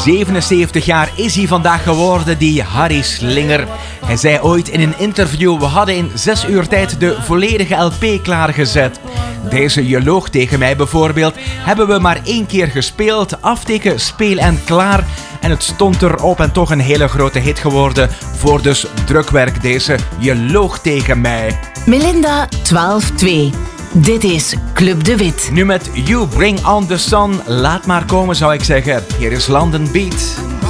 77 jaar is hij vandaag geworden, die Harry Slinger. Hij zei ooit in een interview: we hadden in 6 uur tijd de volledige LP klaargezet. Deze Je loog tegen mij bijvoorbeeld hebben we maar 1 keer gespeeld, afteken, speel en klaar. En het stond erop en toch een hele grote hit geworden voor dus drukwerk, deze Je loog tegen mij. Melinda 12-2. Dit is Club de Wit. Nu met You Bring On The Sun. Laat maar komen, zou ik zeggen. Hier is London Beat.